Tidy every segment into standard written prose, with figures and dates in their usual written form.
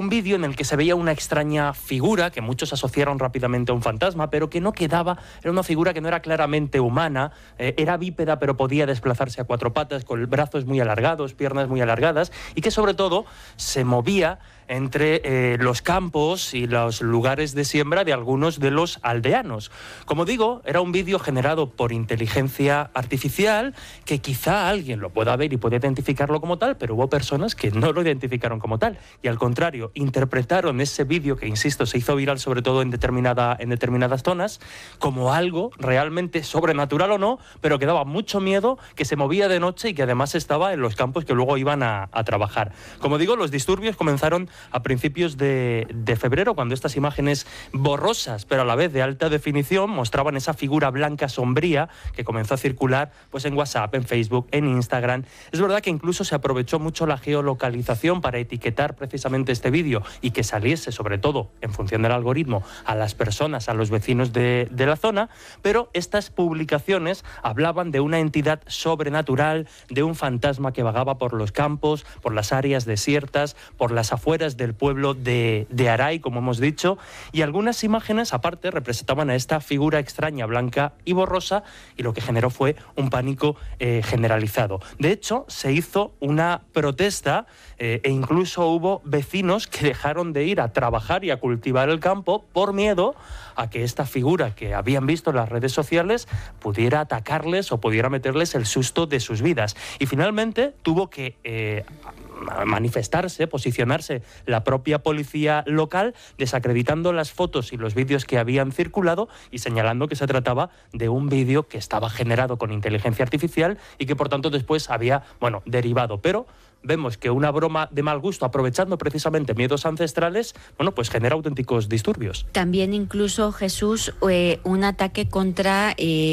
un vídeo en el que se veía una extraña figura que muchos asociaron rápidamente a un fantasma, pero que no quedaba, era una figura que no era claramente humana, era bípeda pero podía desplazarse a cuatro patas, con brazos muy alargados, piernas muy alargadas, y que sobre todo se movía entre los campos y los lugares de siembra de algunos de los aldeanos. Como digo, era un vídeo generado por inteligencia artificial, que quizá alguien lo pueda ver y pueda identificarlo como tal, pero hubo personas que no lo identificaron como tal, y al contrario, interpretaron ese vídeo, que insisto, se hizo viral sobre todo en determinadas zonas, como algo realmente sobrenatural o no, pero que daba mucho miedo, que se movía de noche y que además estaba en los campos que luego iban a trabajar. Como digo, los disturbios comenzaron a principios de febrero, cuando estas imágenes borrosas, pero a la vez de alta definición, mostraban esa figura blanca sombría que comenzó a circular pues en WhatsApp, en Facebook, en Instagram. Es verdad que incluso se aprovechó mucho la geolocalización para etiquetar precisamente este vídeo y que saliese, sobre todo, en función del algoritmo, a las personas, a los vecinos de la zona, pero estas publicaciones hablaban de una entidad sobrenatural, de un fantasma que vagaba por los campos, por las áreas desiertas, por las afueras del pueblo de Aray, como hemos dicho, y algunas imágenes aparte representaban a esta figura extraña, blanca y borrosa, y lo que generó fue un pánico generalizado. De hecho, se hizo una protesta e incluso hubo vecinos que dejaron de ir a trabajar y a cultivar el campo por miedo a que esta figura que habían visto en las redes sociales pudiera atacarles o pudiera meterles el susto de sus vidas. Y finalmente tuvo que manifestarse, posicionarse la propia policía local, desacreditando las fotos y los vídeos que habían circulado y señalando que se trataba de un vídeo que estaba generado con inteligencia artificial y que por tanto después había, derivado. Pero vemos que una broma de mal gusto, aprovechando precisamente miedos ancestrales, pues genera auténticos disturbios. También incluso, Jesús, un ataque contra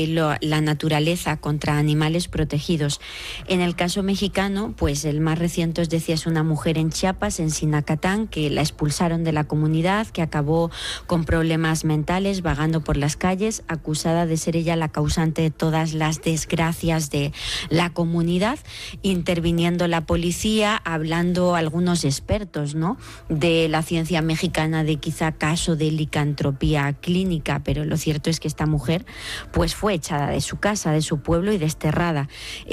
la naturaleza, contra animales protegidos. En el caso mexicano, pues el más reciente, os decía, es una mujer en Chiapas, en Sinacatán, que la expulsaron de la comunidad, que acabó con problemas mentales, vagando por las calles, acusada de ser ella la causante de todas las desgracias de la comunidad, interviniendo la policía, hablando algunos expertos, ¿no?, de la ciencia mexicana, de quizá caso de licantropía clínica, pero lo cierto es que esta mujer pues fue echada de su casa, de su pueblo y desterrada.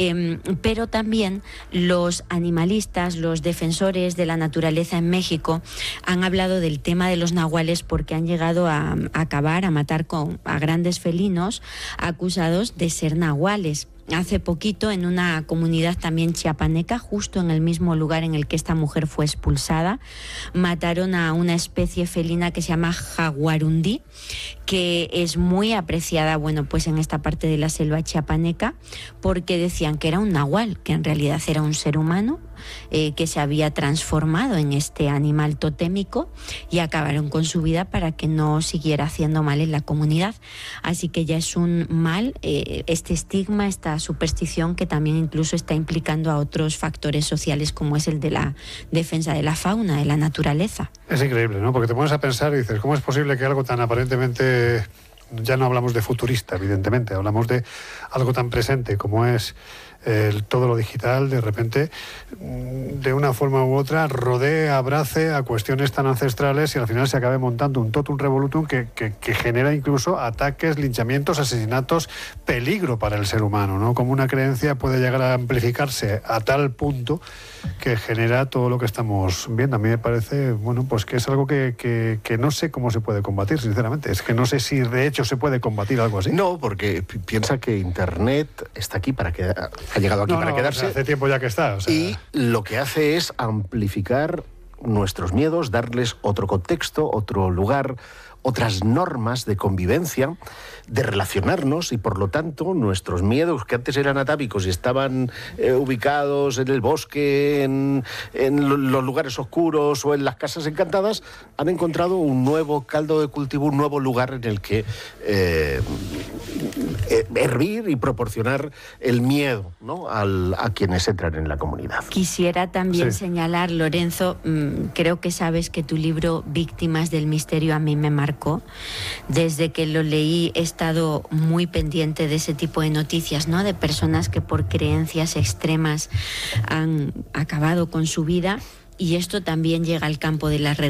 Pero también los animalistas, los defensores de la naturaleza en México han hablado del tema de los nahuales, porque han llegado a acabar, a matar a grandes felinos acusados de ser nahuales. Hace poquito, en una comunidad también chiapaneca, justo en el mismo lugar en el que esta mujer fue expulsada, mataron a una especie felina que se llama jaguarundí, que es muy apreciada, pues en esta parte de la selva chiapaneca, porque decían que era un nahual, que en realidad era un ser humano que se había transformado en este animal totémico, y acabaron con su vida para que no siguiera haciendo mal en la comunidad. Así que ya es un mal, este estigma, esta superstición, que también incluso está implicando a otros factores sociales, como es el de la defensa de la fauna, de la naturaleza. Es increíble, ¿no? Porque te pones a pensar y dices, ¿cómo es posible que algo tan aparentemente, ya no hablamos de futurista, evidentemente, hablamos de algo tan presente como es todo lo digital, de repente, de una forma u otra, rodee, abrace a cuestiones tan ancestrales y al final se acabe montando un totum revolutum que genera incluso ataques, linchamientos, asesinatos, peligro para el ser humano, ¿no? Como una creencia puede llegar a amplificarse a tal punto que genera todo lo que estamos viendo. A mí me parece, pues que es algo que no sé cómo se puede combatir, sinceramente. Es que no sé si de hecho se puede combatir algo así. No, porque piensa que Internet está aquí para quedar. Ha llegado aquí para quedarse. Hace tiempo ya que está. Y lo que hace es amplificar nuestros miedos, darles otro contexto, otro lugar, otras normas de convivencia, de relacionarnos, y por lo tanto nuestros miedos, que antes eran atávicos y estaban ubicados en el bosque, en los lugares oscuros o en las casas encantadas, han encontrado un nuevo caldo de cultivo, un nuevo lugar en el que hervir y proporcionar el miedo, ¿no?, a quienes entran en la comunidad. Quisiera también señalar, Lorenzo, creo que sabes que tu libro Víctimas del Misterio a mí me marcó. Desde que lo leí he estado muy pendiente de ese tipo de noticias, ¿no?, de personas que por creencias extremas han acabado con su vida, y esto también llega al campo de las redes